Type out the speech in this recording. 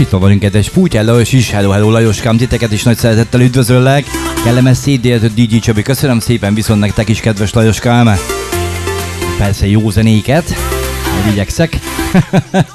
itt van velünk kedves Putyán Lajos is. Hello Lajoskám, titeket is nagy szeretettel üdvözöllek. Kellemes szép délet, DJ Csabi, köszönöm szépen, viszont nektek is kedves Lajoskám. Persze jó zenéket, majd igyekszek.